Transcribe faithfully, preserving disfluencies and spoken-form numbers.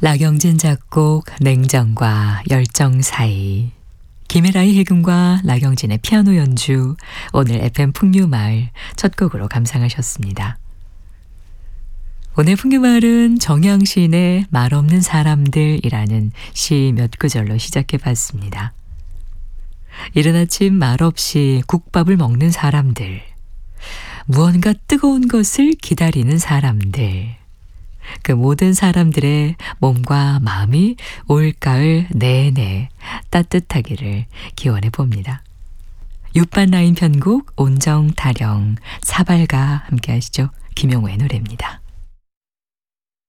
나경진 작곡 냉정과 열정 사이, 김혜라의 해금과 나경진의 피아노 연주, 오늘 에프엠 풍류마을 첫 곡으로 감상하셨습니다. 오늘 풍류마을은 정양시인의 말없는 사람들이라는 시 몇 구절로 시작해봤습니다. 이른 아침 말없이 국밥을 먹는 사람들, 무언가 뜨거운 것을 기다리는 사람들, 그 모든 사람들의 몸과 마음이 올가을 내내 따뜻하기를 기원해 봅니다. 육반 라인 편곡 온정타령 사발과 함께 하시죠. 김용우의 노래입니다.